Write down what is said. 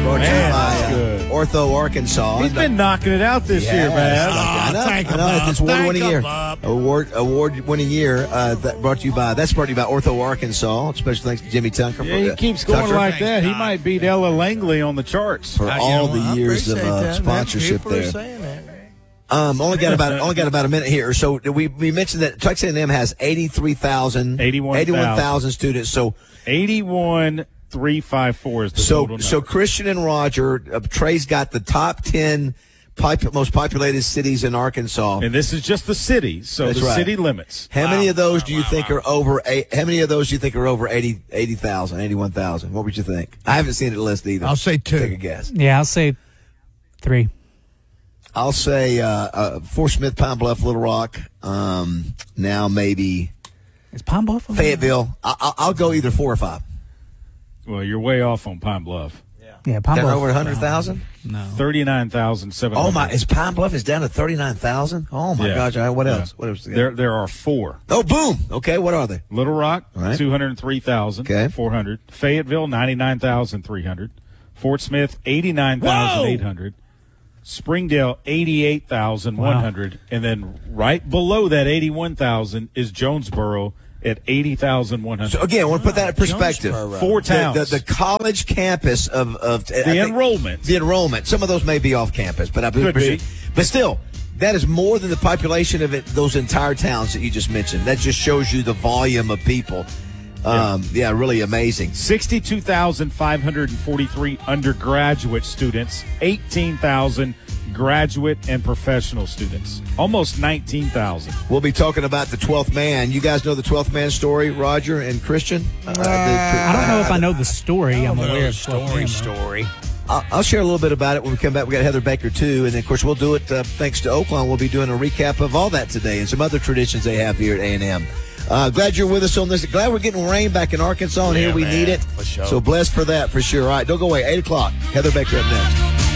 Brought to you Man, by that's good. Ortho Arkansas. He's been knocking it out this year, man. I know. thank him, It's award-winning year. Bob. Award-winning year. Brought to you by Ortho Arkansas. Special thanks to Jimmy Tunker. Yeah, he keeps going Tucker like that. He might beat Ella Langley on the charts. for all the I years of appreciate that. sponsorship People are there. saying that. Only got about a minute here. So we mentioned that Texas A&M has 81,000 students. So 81,354 is the total number. So Christian and Roger, Trey's got the top 10 most populated cities in Arkansas. And this is just the city, so That's the right. city limits. How many of those do you think are over? How many of those do you think are over 80,000, 81,000? What would you think? I haven't seen the list either. I'll say 2. Take a guess. Yeah, I'll say 3. I'll say Fort Smith, Pine Bluff, Little Rock. Now maybe Is Pine Bluff over Fayetteville. I'll go either 4 or 5. Well, you're way off on Pine Bluff. there? Yeah, Pine Down Bluff. over 100,000. No. 39,700. Oh my! Is Pine Bluff is down to 39,000? Oh my Yeah. gosh! All right, what Yeah. else? What else? There are 4. Oh, boom! Okay, what are they? Little Rock, All right. 203,400. Fayetteville, 99,300. Fort Smith, 89,800. Springdale, 88,100. And then right below that 81,000 is Jonesboro at 80,100. So again, I want to put that in perspective. Jonesboro. 4 towns. The college campus of The enrollment. The enrollment. Some of those may be off campus, but Could be. But still, that is more than the population of those entire towns that you just mentioned. That just shows you the volume of people. Really amazing. 62,543 undergraduate students, 18,000 graduate and professional students, almost 19,000. We'll be talking about the 12th man. You guys know the 12th man story, Roger and Christian? I don't know if I know the story. I'm aware of story. I'll share a little bit about it when we come back. We got Heather Baker too, and then, of course we'll do it thanks to Oakland. We'll be doing a recap of all that today and some other traditions they have here at A&M. Glad you're with us on this. Glad we're getting rain back in Arkansas, and here we man, need it. for sure. So blessed for that, for sure. All right, don't go away. 8 o'clock. Heather Baker up next.